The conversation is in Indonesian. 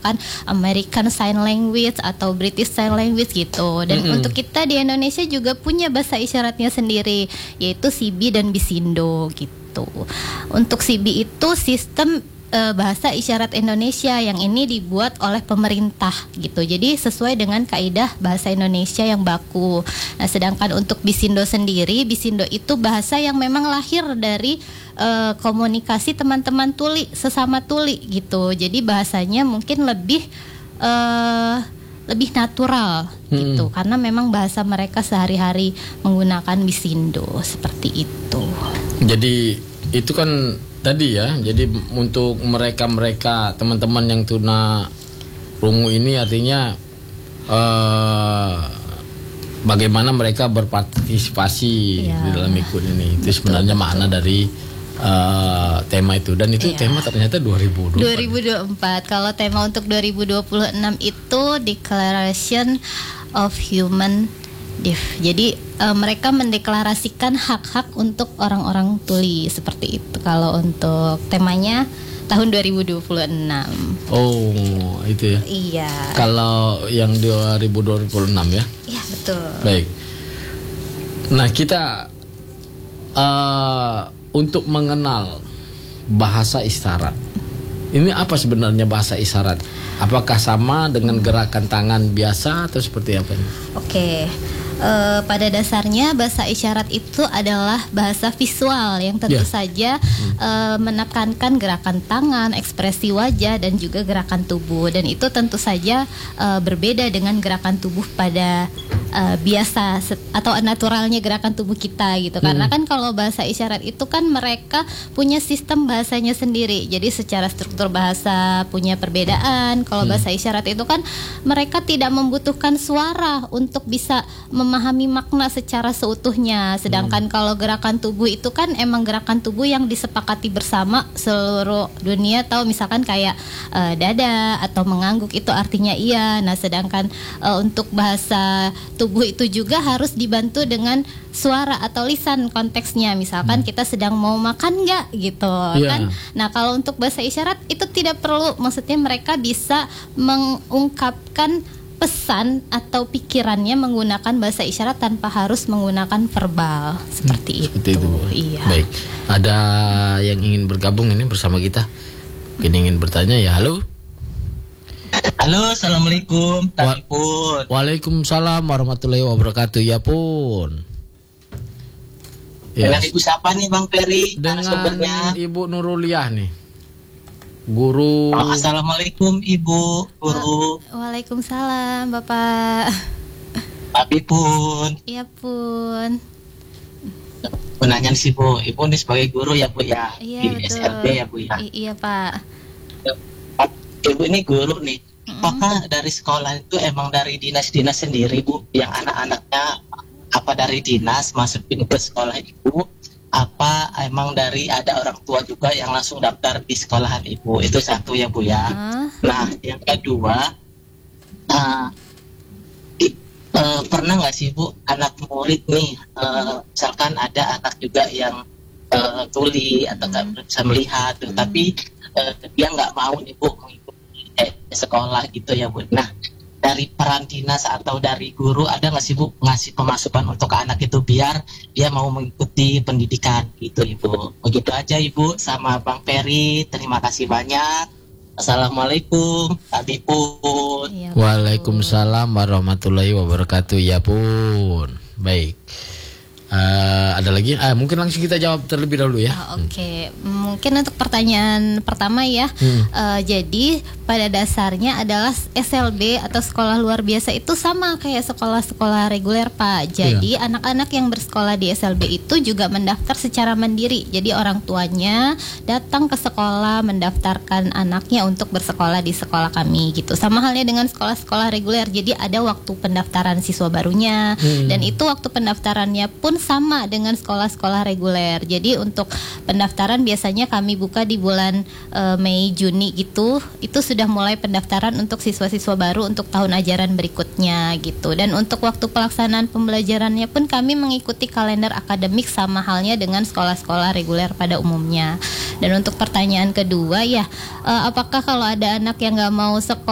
misalkan American Sign Language atau British Sign Language gitu. Dan untuk kita di Indonesia juga punya bahasa isyaratnya sendiri, yaitu Sibi dan Bisindo gitu. Untuk Sibi itu sistem bahasa isyarat Indonesia yang ini dibuat oleh pemerintah gitu. Jadi sesuai dengan kaidah bahasa Indonesia yang baku. Nah, sedangkan untuk Bisindo sendiri, Bisindo itu bahasa yang memang lahir dari komunikasi teman-teman tuli sesama tuli gitu. Jadi bahasanya mungkin lebih natural gitu, karena memang bahasa mereka sehari-hari menggunakan Bisindo seperti itu. Jadi itu kan tadi ya, jadi untuk mereka teman-teman yang tuna rungu ini artinya bagaimana mereka berpartisipasi di dalam ikut ini. Itu sebenarnya makna dari tema itu, dan itu tema ternyata 2024. Kalau tema untuk 2026 itu Declaration of Human Div. Jadi mereka mendeklarasikan hak-hak untuk orang-orang tuli seperti itu. Kalau untuk temanya tahun 2026. Oh, itu ya. Iya. Kalau yang 2026 ya. Iya, betul. Baik. Nah, kita untuk mengenal bahasa isyarat. Ini apa sebenarnya bahasa isyarat? Apakah sama dengan gerakan tangan biasa atau seperti apa ini? Oke. Pada dasarnya bahasa isyarat itu adalah bahasa visual yang tentu saja menekankan gerakan tangan, ekspresi wajah, dan juga gerakan tubuh. Dan itu tentu saja berbeda dengan gerakan tubuh pada biasa atau naturalnya gerakan tubuh kita gitu. Karena kan kalau bahasa isyarat itu kan mereka punya sistem bahasanya sendiri. Jadi secara struktur bahasa punya perbedaan. Kalau bahasa isyarat itu kan mereka tidak membutuhkan suara untuk bisa memahami makna secara seutuhnya. Sedangkan kalau gerakan tubuh itu kan emang gerakan tubuh yang disepakati bersama seluruh dunia, tahu misalkan kayak dada atau mengangguk itu artinya iya. Nah, sedangkan untuk bahasa tubuh itu juga harus dibantu dengan suara atau lisan konteksnya. Misalkan kita sedang mau makan nggak gitu kan. Nah, kalau untuk bahasa isyarat itu tidak perlu, maksudnya mereka bisa mengungkapkan pesan atau pikirannya menggunakan bahasa isyarat tanpa harus menggunakan verbal seperti itu. Iya. Baik. Ada yang ingin bergabung ini bersama kita? Mungkin ingin bertanya ya. Halo. Halo, assalamualaikum. Waalaikumsalam warahmatullahi wabarakatuh. Ya pun. Dengan Ibu siapa nih Bang Peri? Dengan Ibu Nuruliah nih, guru. Assalamualaikum Ibu guru. Waalaikumsalam Bapak. Tapi pun. Iya pun. Menanya sih Bu, Ibu nih sebagai guru ya Bu ya, iya, di betul. SLB ya Bu ya. Iya Pak. Ibu ini guru nih. Apakah dari sekolah itu emang dari dinas-dinas sendiri Bu, yang anak-anaknya apa dari dinas masukin ke sekolah Ibu? Apa emang dari ada orang tua juga yang langsung daftar di sekolahan Ibu? Itu satu ya Bu ya. Nah, yang kedua, pernah nggak sih Bu anak murid nih, misalkan ada anak juga yang tuli atau nggak bisa melihat, tapi dia nggak mau nih Bu mengikuti sekolah gitu ya Bu. Nah, dari peran dinas atau dari guru ada nggak sih Bu ngasih pemasukan untuk anak itu biar dia mau mengikuti pendidikan gitu Ibu? Begitu aja Ibu, sama Bang Peri, terima kasih banyak. Assalamualaikum, Abi pun. Waalaikumsalam warahmatullahi wabarakatuh. Ya pun. Baik. Ada lagi? Mungkin langsung kita jawab terlebih dahulu ya. Oke. Mungkin untuk pertanyaan pertama ya. Jadi pada dasarnya adalah SLB atau sekolah luar biasa itu sama kayak sekolah-sekolah reguler Pak. Jadi anak-anak yang bersekolah di SLB itu juga mendaftar secara mandiri. Jadi orang tuanya datang ke sekolah mendaftarkan anaknya untuk bersekolah di sekolah kami gitu. Sama halnya dengan sekolah-sekolah reguler. Jadi ada waktu pendaftaran siswa barunya, dan itu waktu pendaftarannya pun sama dengan sekolah-sekolah reguler. Jadi untuk pendaftaran biasanya kami buka di bulan Mei Juni gitu. Itu sudah mulai pendaftaran untuk siswa-siswa baru untuk tahun ajaran berikutnya gitu. Dan untuk waktu pelaksanaan pembelajarannya pun kami mengikuti kalender akademik sama halnya dengan sekolah-sekolah reguler pada umumnya. Dan untuk pertanyaan kedua ya, apakah kalau ada anak yang nggak mau sekolah